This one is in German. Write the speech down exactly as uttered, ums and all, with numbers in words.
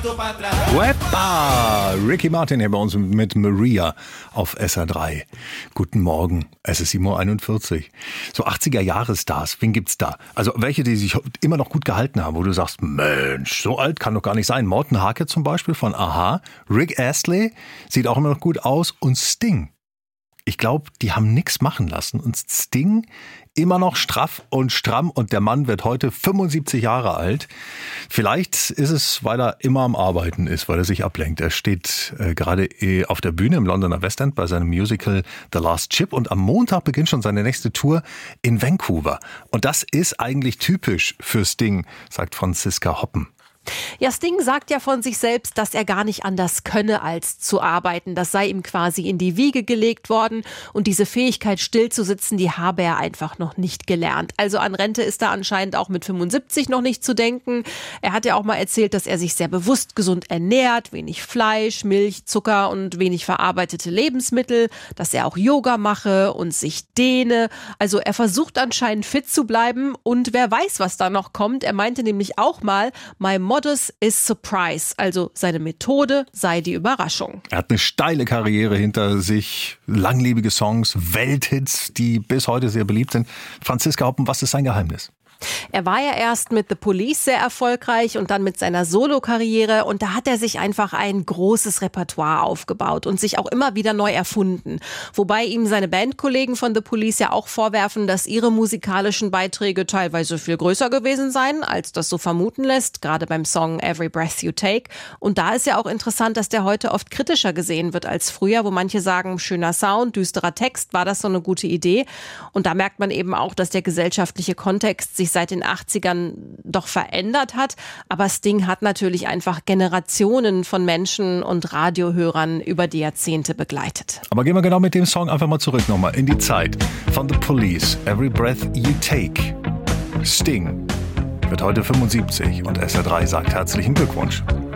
Wepa! Ricky Martin hier bei uns mit Maria auf S R drei. Guten Morgen, es ist sieben Uhr einundvierzig. So achtziger-Jahre-Stars, wen gibt's da? Also welche, die sich immer noch gut gehalten haben, wo du sagst, Mensch, so alt kann doch gar nicht sein. Morten Harke zum Beispiel von a-ha, Rick Astley sieht auch immer noch gut aus und Sting. Ich glaube, die haben nichts machen lassen und Sting immer noch straff und stramm und der Mann wird heute fünfundsiebzig Jahre alt. Vielleicht ist es, weil er immer am Arbeiten ist, weil er sich ablenkt. Er steht äh, gerade äh, auf der Bühne im Londoner West End bei seinem Musical The Last Chip und am Montag beginnt schon seine nächste Tour in Vancouver. Und das ist eigentlich typisch für Sting, sagt Franziska Hoppen. Ja, Sting sagt ja von sich selbst, dass er gar nicht anders könne, als zu arbeiten. Das sei ihm quasi in die Wiege gelegt worden und diese Fähigkeit, still zu sitzen, die habe er einfach noch nicht gelernt. Also an Rente ist er anscheinend auch mit fünfundsiebzig noch nicht zu denken. Er hat ja auch mal erzählt, dass er sich sehr bewusst gesund ernährt, wenig Fleisch, Milch, Zucker und wenig verarbeitete Lebensmittel, dass er auch Yoga mache und sich dehne. Also er versucht anscheinend fit zu bleiben und wer weiß, was da noch kommt. Er meinte nämlich auch mal, my Modus is surprise, also seine Methode sei die Überraschung. Er hat eine steile Karriere hinter sich, langlebige Songs, Welthits, die bis heute sehr beliebt sind. Franziska Hoppen, was ist sein Geheimnis? Er war ja erst mit The Police sehr erfolgreich und dann mit seiner Solo-Karriere und da hat er sich einfach ein großes Repertoire aufgebaut und sich auch immer wieder neu erfunden. Wobei ihm seine Bandkollegen von The Police ja auch vorwerfen, dass ihre musikalischen Beiträge teilweise viel größer gewesen seien, als das so vermuten lässt, gerade beim Song Every Breath You Take. Und da ist ja auch interessant, dass der heute oft kritischer gesehen wird als früher, wo manche sagen, schöner Sound, düsterer Text, war das so eine gute Idee? Und da merkt man eben auch, dass der gesellschaftliche Kontext sich seit den achtzigern doch verändert hat. Aber Sting hat natürlich einfach Generationen von Menschen und Radiohörern über die Jahrzehnte begleitet. Aber gehen wir genau mit dem Song einfach mal zurück nochmal in die Zeit. Von The Police, Every Breath You Take. Sting wird heute fünfundsiebzig und S R drei sagt herzlichen Glückwunsch.